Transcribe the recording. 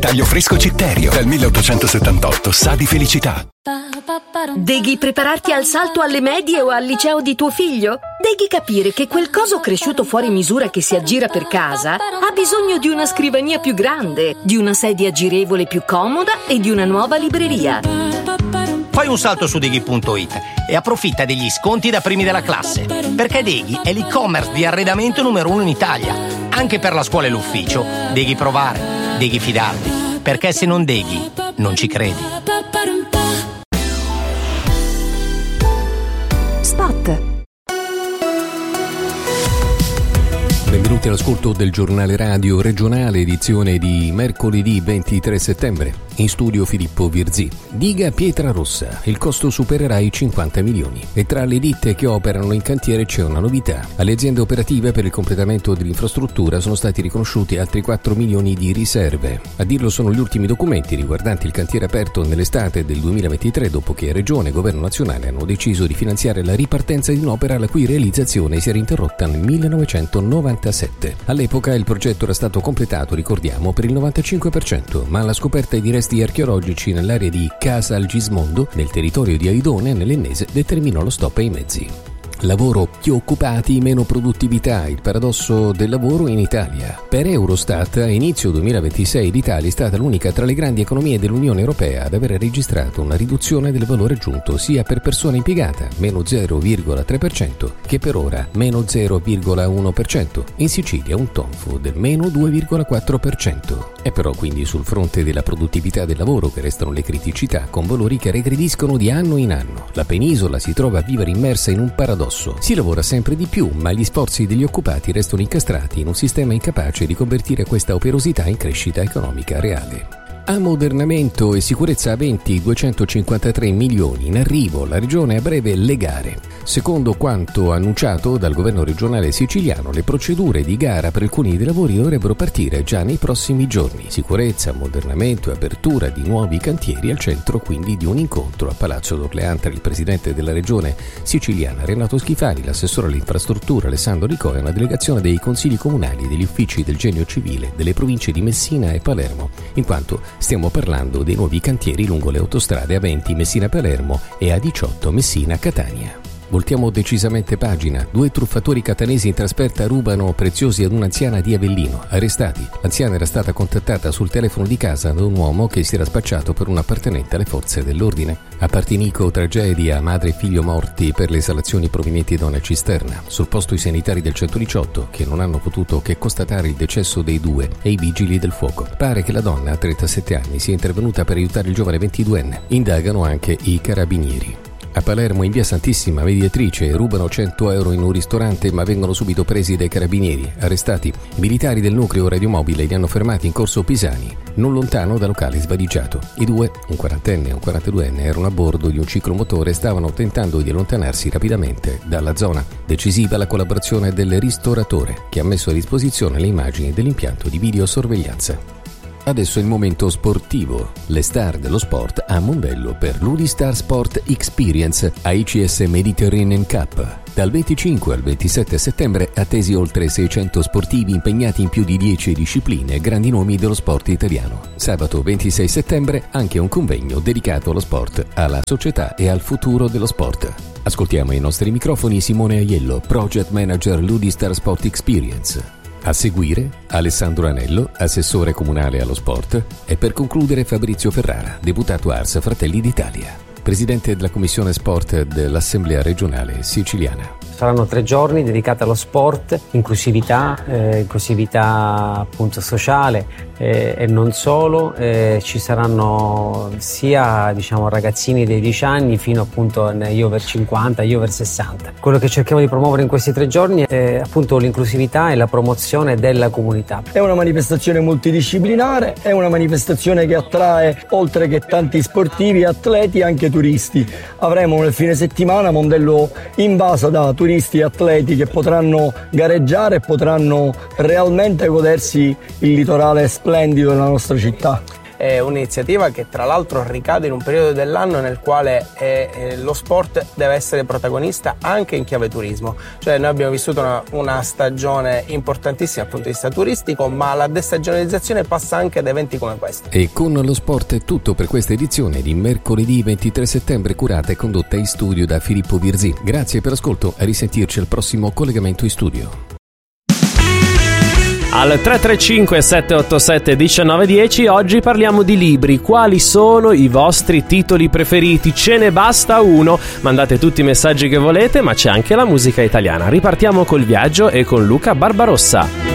Taglio fresco Citterio, dal 1878, sa di felicità. Devi prepararti al salto alle medie o al liceo di tuo figlio? Devi capire che quel coso cresciuto fuori misura che si aggira per casa ha bisogno di una scrivania più grande, di una sedia girevole più comoda e di una nuova libreria. Fai un salto su Deghi.it e approfitta degli sconti da primi della classe, perché Deghi è l'e-commerce di arredamento numero 1 in Italia. Anche per la scuola e l'ufficio, Deghi provare, Deghi fidarti, perché se non Deghi, non ci credi. Spot. Benvenuti all'ascolto del giornale radio regionale, edizione di mercoledì 23 settembre. In studio Filippo Virzì. Diga Pietrarossa, il costo supererà i 50 milioni. E tra le ditte che operano in cantiere c'è una novità. Alle aziende operative per il completamento dell'infrastruttura sono stati riconosciuti altri 4 milioni di riserve. A dirlo sono gli ultimi documenti riguardanti il cantiere aperto nell'estate del 2023, dopo che Regione e Governo nazionale hanno deciso di finanziare la ripartenza di un'opera la cui realizzazione si era interrotta nel 1997. All'epoca il progetto era stato completato, ricordiamo, per il 95%, ma la scoperta di resti archeologici nell'area di Casa al Gismondo, nel territorio di Aidone, nell'Ennese, determinò lo stop ai mezzi. Lavoro, più occupati, meno produttività, il paradosso del lavoro in Italia. Per Eurostat, a inizio 2026 l'Italia è stata l'unica tra le grandi economie dell'Unione Europea ad aver registrato una riduzione del valore aggiunto sia per persona impiegata, meno 0,3%, che per ora, meno 0,1%. In Sicilia un tonfo del meno 2,4%. È però quindi sul fronte della produttività del lavoro che restano le criticità, con valori che regrediscono di anno in anno. La penisola si trova a vivere immersa in un paradosso. Si lavora sempre di più, ma gli sforzi degli occupati restano incastrati in un sistema incapace di convertire questa operosità in crescita economica reale. Ammodernamento e sicurezza aventi 253 milioni in arrivo, la regione a breve le gare. Secondo quanto annunciato dal governo regionale siciliano, le procedure di gara per alcuni dei lavori dovrebbero partire già nei prossimi giorni. Sicurezza, ammodernamento e apertura di nuovi cantieri al centro quindi di un incontro a Palazzo d'Orléans tra il presidente della regione siciliana Renato Schifani, l'assessore all'infrastruttura Alessandro Rico e una delegazione dei consigli comunali e degli uffici del Genio Civile delle province di Messina e Palermo, in quanto stiamo parlando dei nuovi cantieri lungo le autostrade A20 Messina-Palermo e A18 Messina-Catania. Voltiamo decisamente pagina. 2 truffatori catanesi in trasferta rubano preziosi ad un'anziana di Avellino. Arrestati. L'anziana era stata contattata sul telefono di casa da un uomo che si era spacciato per un appartenente alle forze dell'ordine. A Partinico, tragedia, madre e figlio morti per le esalazioni provenienti da una cisterna. Sul posto i sanitari del 118 che non hanno potuto che constatare il decesso dei 2 e i vigili del fuoco. Pare che la donna, a 37 anni, sia intervenuta per aiutare il giovane 22enne. Indagano anche i carabinieri. A Palermo, in via Santissima Mediatrice, rubano 100 euro in un ristorante ma vengono subito presi dai carabinieri. Arrestati. I militari del nucleo radiomobile li hanno fermati in corso Pisani, non lontano dal locale svaligiato. I 2, un 40enne e un 42enne, erano a bordo di un ciclomotore e stavano tentando di allontanarsi rapidamente dalla zona. Decisiva la collaborazione del ristoratore, che ha messo a disposizione le immagini dell'impianto di videosorveglianza. Adesso è il momento sportivo. Le star dello sport a Mondello per l'Udistar Sport Experience AICS Mediterranean Cup. Dal 25 al 27 settembre attesi oltre 600 sportivi impegnati in più di 10 discipline e grandi nomi dello sport italiano. Sabato 26 settembre anche un convegno dedicato allo sport, alla società e al futuro dello sport. Ascoltiamo ai nostri microfoni Simone Aiello, Project Manager l'Udistar Sport Experience. A seguire Alessandro Anello, assessore comunale allo sport, e per concludere Fabrizio Ferrara, deputato Ars Fratelli d'Italia, presidente della Commissione Sport dell'Assemblea regionale siciliana. Saranno 3 giorni dedicati allo sport, inclusività appunto sociale e non solo. Ci saranno sia ragazzini dei 10 anni fino appunto agli over 50, agli over 60. Quello che cerchiamo di promuovere in questi 3 giorni è appunto l'inclusività e la promozione della comunità. È una manifestazione multidisciplinare, è una manifestazione che attrae, oltre che tanti sportivi, atleti, anche turisti. Avremo nel fine settimana Mondello invasa da turisti e atleti che potranno gareggiare e potranno realmente godersi il litorale splendido della nostra città. è un'iniziativa che tra l'altro ricade in un periodo dell'anno nel quale lo sport deve essere protagonista anche in chiave turismo. Cioè noi abbiamo vissuto una stagione importantissima dal punto di vista turistico, ma la destagionalizzazione passa anche ad eventi come questo. E con lo sport è tutto per questa edizione di mercoledì 23 settembre, curata e condotta in studio da Filippo Virzì. Grazie per l'ascolto, a risentirci al prossimo collegamento in studio. Al 335 787 1910 oggi parliamo di libri. Quali sono i vostri titoli preferiti? Ce ne basta uno. Mandate tutti i messaggi che volete, ma c'è anche la musica italiana. Ripartiamo col viaggio e con Luca Barbarossa.